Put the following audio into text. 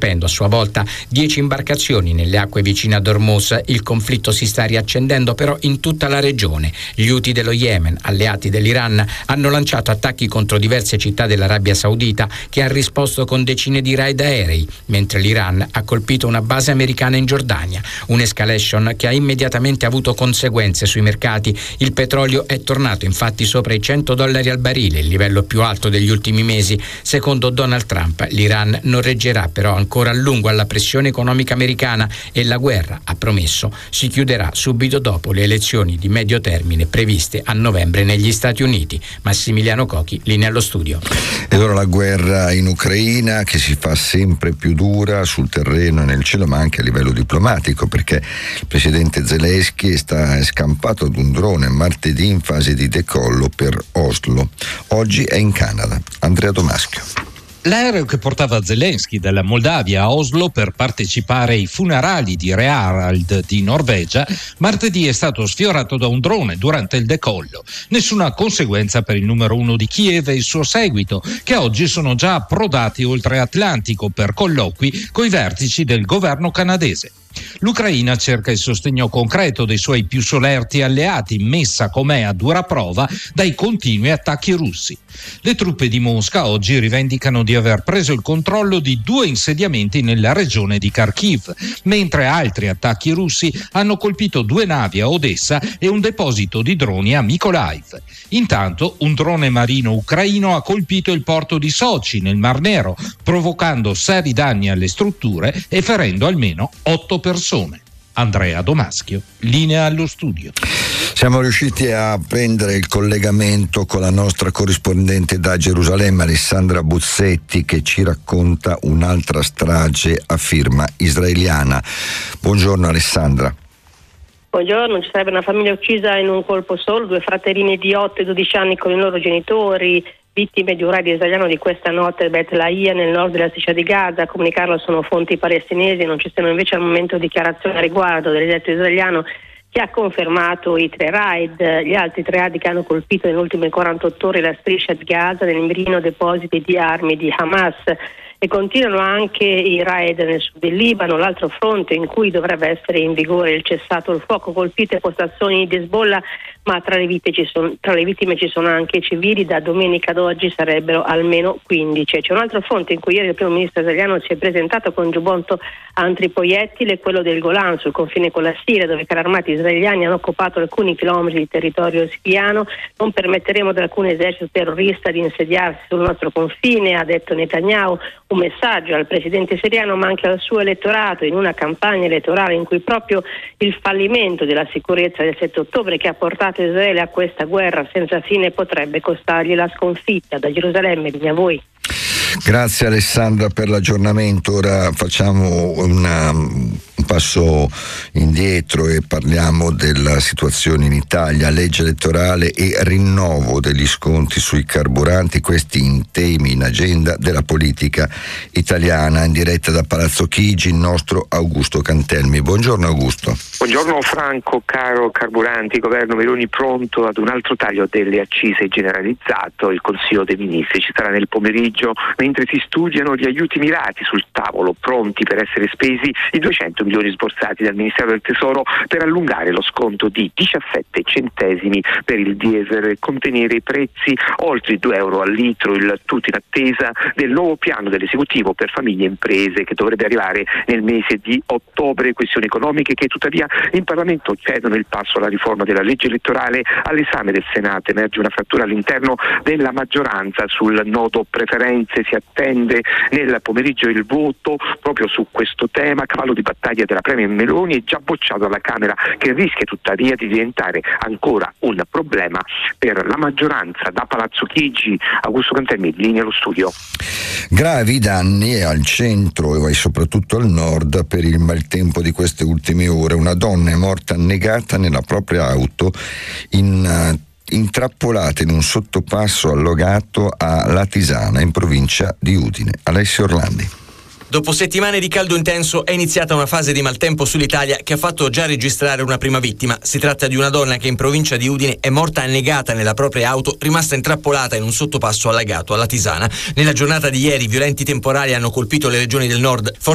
colpendo a sua volta 10 imbarcazioni nelle acque vicine ad Hormuz. Il conflitto si sta riaccendendo però in tutta la regione. Gli Houthi dello Yemen, alleati dell'Iran, hanno lanciato attacchi contro diverse città dell'Arabia Saudita, che ha risposto con decine di raid aerei, mentre l'Iran ha colpito una base americana in Giordania. Un'escalation che ha immediatamente avuto conseguenze sui mercati. Il petrolio è tornato infatti sopra i $100 al barile, il livello più alto degli ultimi mesi. Secondo Donald Trump, l'Iran non reggerà però ancora a lungo alla pressione economica americana e la guerra, ha promesso, si chiuderà subito dopo le elezioni di medio termine previste a novembre negli Stati Uniti. Massimiliano Cochi, linea allo studio. E allora la guerra in Ucraina che si fa sempre più dura sul terreno e nel cielo, ma anche a livello diplomatico, perché il presidente Zelensky è scampato ad un drone martedì in fase di decollo per Oslo. Oggi è in Canada. Andrea Domaschio. L'aereo che portava Zelensky dalla Moldavia a Oslo per partecipare ai funerali di Re Harald di Norvegia, martedì è stato sfiorato da un drone durante il decollo. Nessuna conseguenza per il numero 1 di Kiev e il suo seguito, che oggi sono già approdati oltre Atlantico per colloqui coi vertici del governo canadese. L'Ucraina cerca il sostegno concreto dei suoi più solerti alleati, messa com'è a dura prova dai continui attacchi russi. Le truppe di Mosca oggi rivendicano di aver preso il controllo di 2 insediamenti nella regione di Kharkiv, mentre altri attacchi russi hanno colpito 2 navi a Odessa e un deposito di droni a Mykolaiv. Intanto un drone marino ucraino ha colpito il porto di Sochi nel Mar Nero, provocando seri danni alle strutture e ferendo almeno 8 persone. Andrea Domaschio, linea allo studio. Siamo riusciti a prendere il collegamento con la nostra corrispondente da Gerusalemme, Alessandra Buzzetti, che ci racconta un'altra strage a firma israeliana. Buongiorno Alessandra. Buongiorno, ci sarebbe una famiglia uccisa in un colpo solo, 2 fratellini di 8 e 12 anni con i loro genitori, vittime di un raid israeliano di questa notte a Beit Lahia nel nord della striscia di Gaza. A comunicarlo sono fonti palestinesi, non ci sono invece al momento dichiarazioni a riguardo dell'esercito israeliano, che ha confermato i 3 raid. Gli altri 3 raid che hanno colpito nelle ultime 48 ore la striscia di Gaza, nel mirino depositi di armi di Hamas. E continuano anche i raid nel sud del Libano, l'altro fronte in cui dovrebbe essere in vigore il cessato il fuoco. Colpite postazioni di Hezbollah, ma tra le vittime ci sono anche civili. Da domenica ad oggi sarebbero almeno 15. C'è un altro fronte in cui ieri il primo ministro israeliano si è presentato con giubbotto antiproiettile, quello del Golan sul confine con la Siria, dove i carri armati israeliani hanno occupato alcuni chilometri di territorio siriano. Non permetteremo ad alcun esercito terrorista di insediarsi sul nostro confine, ha detto Netanyahu. Un messaggio al presidente siriano ma anche al suo elettorato in una campagna elettorale in cui proprio il fallimento della sicurezza del 7 ottobre che ha portato Israele a questa guerra senza fine potrebbe costargli la sconfitta. Da Gerusalemme, linea a voi. Grazie Alessandra per l'aggiornamento. Ora facciamo un passo indietro e parliamo della situazione in Italia, legge elettorale e rinnovo degli sconti sui carburanti, questi temi in agenda della politica italiana. In diretta da Palazzo Chigi il nostro Augusto Cantelmi. Buongiorno Augusto. Buongiorno Franco, caro carburanti, governo Meloni pronto ad un altro taglio delle accise generalizzato. Il Consiglio dei Ministri ci sarà nel pomeriggio mentre si studiano gli aiuti mirati sul tavolo, pronti per essere spesi i 200 milioni sborsati dal Ministero del Tesoro per allungare lo sconto di 17 centesimi per il diesel e contenere i prezzi oltre i €2 al litro, il tutto in attesa del nuovo piano dell'esecutivo per famiglie e imprese che dovrebbe arrivare nel mese di ottobre. Questioni economiche che tuttavia in Parlamento cedono il passo alla riforma della legge elettorale. All'esame del Senato emerge una frattura all'interno della maggioranza sul nodo preferenze. Si attende nel pomeriggio il voto proprio su questo tema, cavallo di battaglia della Premier Meloni, è già bocciato alla Camera, che rischia tuttavia di diventare ancora un problema per la maggioranza. Da Palazzo Chigi, Augusto Cantelmi, linea allo studio. Gravi danni al centro e soprattutto al nord per il maltempo di queste ultime ore. Una donna è morta annegata nella propria auto intrappolata in un sottopasso allogato a Latisana in provincia di Udine. Alessio Orlandi. Dopo settimane di caldo intenso è iniziata una fase di maltempo sull'Italia che ha fatto già registrare una prima vittima. Si tratta di una donna che in provincia di Udine è morta annegata nella propria auto, rimasta intrappolata in un sottopasso allagato a Latisana. Nella giornata di ieri violenti temporali hanno colpito le regioni del nord.